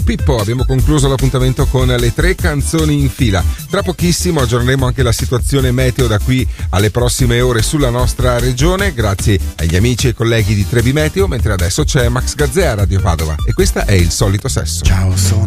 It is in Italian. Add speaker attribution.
Speaker 1: Pippo. Abbiamo concluso l'appuntamento con le 3 canzoni in fila. Tra pochissimo aggiorneremo anche la situazione meteo da qui alle prossime ore sulla nostra regione, grazie agli amici e colleghi di Trebi Meteo, mentre adesso c'è Max Gazzè a Radio Padova e questa è Il Solito Sesso.
Speaker 2: Ciao, sono